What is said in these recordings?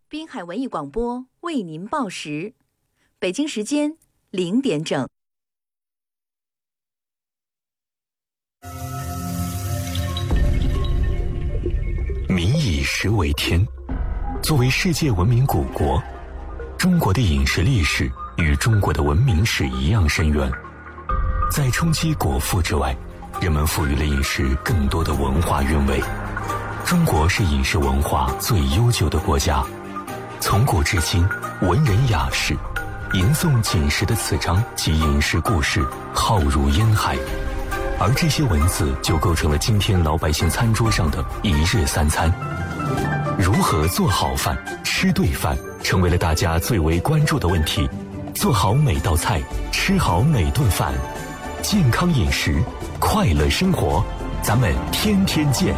滨海文艺广播为您报时，北京时间0点整。 民以食为天，作为世界文明古国，中国的饮食历史与中国的文明史一样深远。在冲击果腹之外，人们赋予了饮食更多的文化韵味。中国是饮食文化最悠久的国家，从古至今，文人雅士吟诵锦食的词章及饮食故事浩如烟海，而这些文字就构成了今天老百姓餐桌上的一日三餐。如何做好饭、吃对饭，成为了大家最为关注的问题。做好每道菜，吃好每顿饭，健康饮食，快乐生活，咱们天天见。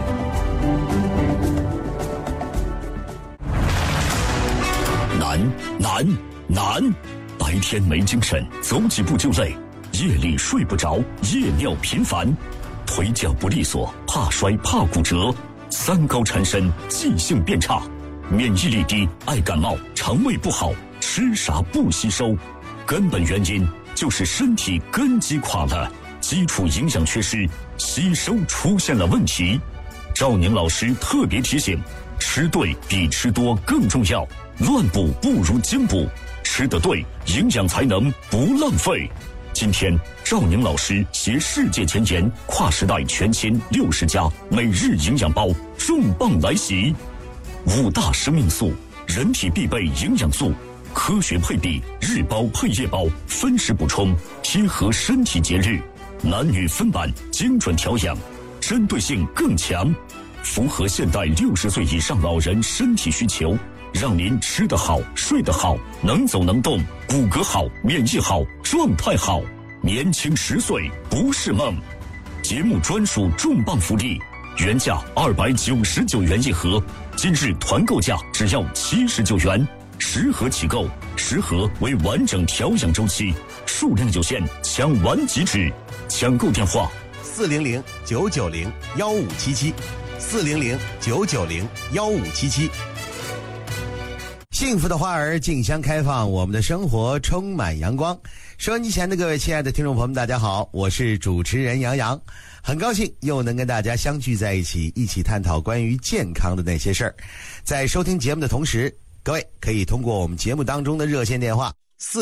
难！白天没精神，走几步就累；夜里睡不着，夜尿频繁；腿脚不利索，怕摔怕骨折；三高缠身，记性变差；免疫力低，爱感冒，肠胃不好，吃啥不吸收。根本原因就是身体根基垮了，基础营养缺失，吸收出现了问题。赵宁老师特别提醒，吃对比吃多更重要，乱补不如精补，吃得对，营养才能不浪费。今天赵宁老师携世界前沿，跨时代全新60加每日营养包重磅来袭，5大生命素，人体必备营养素，科学配比，日包配夜包，分时补充，贴合身体节日，男女分版，精准调养，针对性更强，符合现代60岁以上老人身体需求，让您吃得好，睡得好，能走能动，骨骼好，免疫好，状态好，年轻10岁不是梦。节目专属重磅福利，原价299元一盒，今日团购价只要79元，10盒起购，10盒为完整调养周期，数量有限，抢完即止。抢购电话 400-990-1577，400-990-1577。幸福的花儿竞相开放，我们的生活充满阳光。收音机前的各位亲爱的听众朋友们，大家好，我是主持人杨洋，很高兴又能跟大家相聚在一起，一起探讨关于健康的那些事儿。在收听节目的同时，各位可以通过我们节目当中的热线电话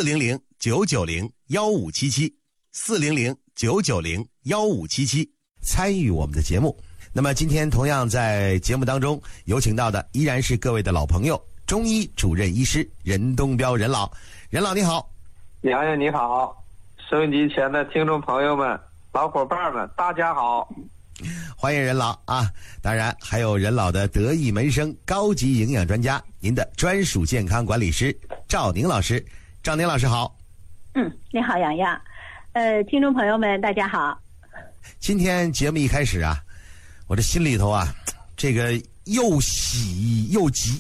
400-990-1577，400-990-1577参与我们的节目。那么今天同样在节目当中有请到的依然是各位的老朋友，中医主任医师任东彪任老。任老你好。 杨洋你好，收音机前的听众朋友们、老伙伴们，大家好， 欢迎任老啊！当然还有任老的得意门生、高级营养专家，您的专属健康管理师赵宁老师。赵宁老师好。 你好杨洋，听众朋友们大家好。 今天节目一开始啊，我这心里头啊，这个又喜又急